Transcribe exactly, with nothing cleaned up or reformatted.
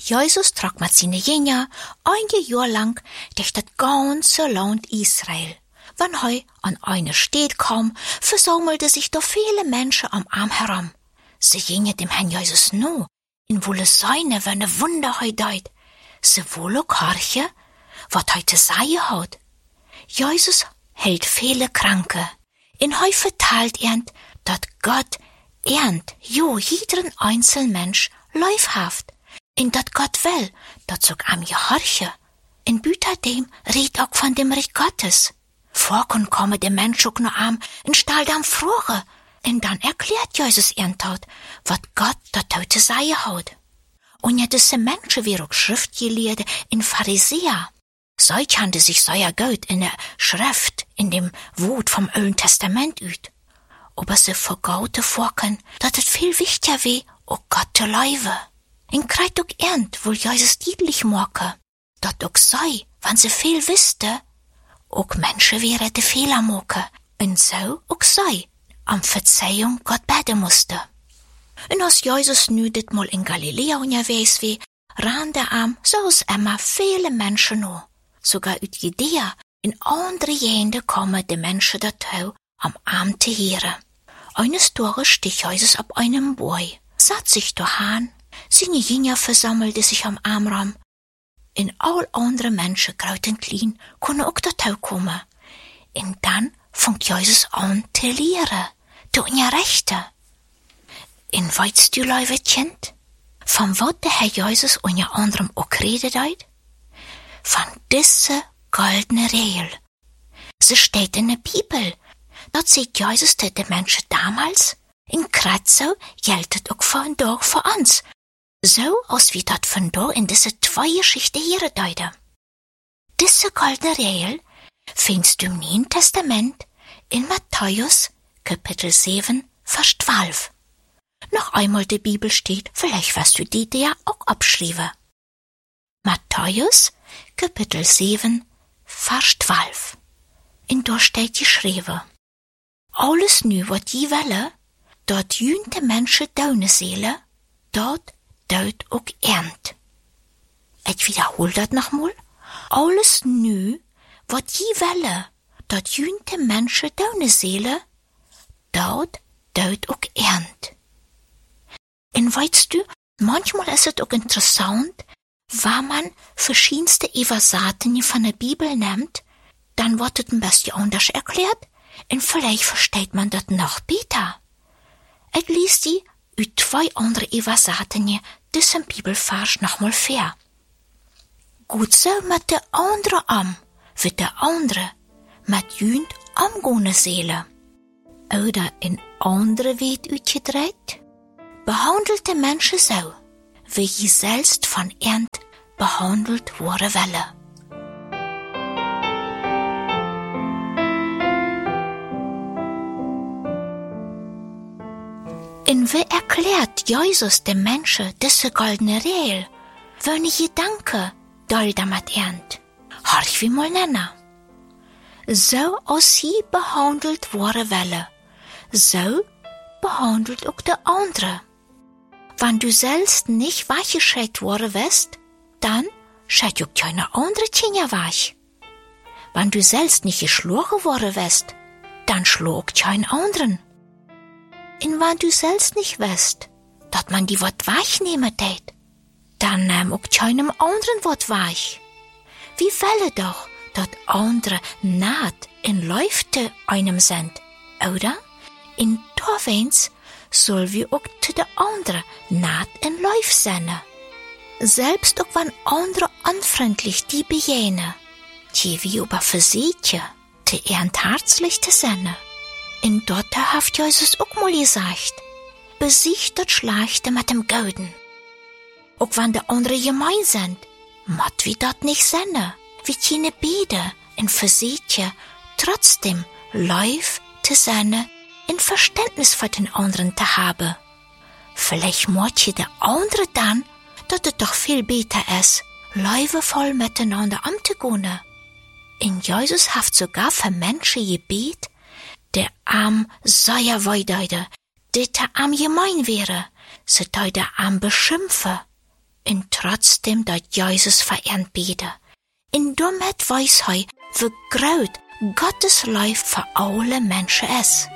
Jesus trok mit seine Jünger ein Jahr lang durch das ganze Land Israel. Wenn er an eine Stadt kam, versammelte sich da viele Menschen am Arm herum. Sie gingen dem Herrn Jesus nur, in wolle seine, wenn er Wunder he deut. Sie wolle Kirche, wat heute sei hat. Jesus hält viele Kranke. In he verteilt ernt, dat Gott ernt, jo, jeden einzelnen Mensch leufhaft. In dat Gott will, dat zog am gehorche. In büter dem redt auch von dem Reich Gottes. Vorkon komme der Mensch auch nur am, in Stahl am Frohe. Und dann erklärt Jesus ihren Tod, wat Gott dat heute sei hat. Und ja, diese Menschen wie auch Schriftgelehrte in Pharisäer. Solch handte sich sehr gut in der Schrift, in dem Wort vom Alten Testament üt. Aber sie vergaute vorken, dat es viel wichtiger wie, o Gott te leiwe. In kreit ook ernt, wo Jesus diedlich moke, dat ook sei, wann sie viel wüsste, ook Menschen wäre de Fehler moke, und so ook sei, am Verzeihung Gott beten musste. Und als Jesus nu dit mal in Galiläa unterwegs wie, ran der Arm, so aus immer viele Menschen no. Sogar ut Judäa, in andere Jende kommen de Menschen dazu, am Arm te hören. Eines Tages stich Jesus ab einem Boy, satt sich dahan, seine Jünger versammelte sich am Armraum. In all andere Menschen, groß und klein, können auch dazu kommen. Und dann fängt Jesus an zu lehren, zu unterrichten. In weißt du, Leute, Kind, von was der Herr Jesus unter anderem auch redet hat? Von dieser goldene Regel. Sie steht in der Bibel. Dort sieht Jesus zu den Menschen damals, in Kratzau geltet auch von da für uns. So als wie dat von da in diese zwei Geschichten hier deuten. Diese goldene Regel findest du im Neuen Testament in Matthäus, Kapitel sieben, Vers zwölf. Noch einmal die Bibel steht, vielleicht wirst du die dir auch abschreiben. Matthäus, Kapitel sieben, Vers zwölf. In da steht geschrieben: Alles nu wat je welle, dort jünte Menschen deine Seele, dort deut ook ernt. Ich wiederhol dat nochmal. Alles nu wat je welle, dort jünte Menschen deine Seele, dort deut ook ernt. Und weißt du, manchmal ist es auch interessant, wenn man verschiedenste Evasaten von der Bibel nimmt, dann wird es ein bisschen anders erklärt, und vielleicht versteht man das noch besser. Ich lies die über zwei andere Evasaten diesen Bibelvers nochmal fair. Gut so mit der andere am, wird der andere mit jünd amgone Seele. Oder in andere Welt uitgedreht, behandelte Menschen so, wie je selbst von ernt behandelt worden welle. In wie erklärt Jesus dem Menschen diese goldene Regel, wenn ich Gedanke doll damit ernt? Horch wie mal nennen. So als sie behandelt worden welle, so behandelt auch der andere. Wenn du selbst nicht wachgeschickt worden bist, dann scheit auch keine andere Kinder wach. Wenn du selbst nicht geschlagen worden bist, dann schlag kein anderen. Und wenn du selbst nicht weißt, dass man die Wort weich nehmen tät, dann nimm auch keinem anderen Wort weich. Wie fälle doch, dass andere naht in Läufte einem sind, oder? In Torwens soll wir auch zu der anderen naht in Läuf sein. Selbst auch wenn andere unfreundlich die bejene, die wie über Versietje, die ernt herzlich zu sein. In dort haft Jesus auch mal gesagt, besiegt das Schlechte mit dem Guten. Auch wenn die andere gemein sind, mat wie dat nicht sein, wie keine Bede in Versietje trotzdem live zu sein, in Verständnis für den anderen zu haben. Vielleicht mort je der andere dann, dass es doch viel besser ist, liebevoll miteinander umzugehen. In Jesus haft sogar für Menschen gebet, der am sehr weideide, der am gemein wäre, se der am beschimpfe, En trotzdem dat Jesus verernt bede. En daarmee wys hy wie groot Gottes lief vir alle mense is.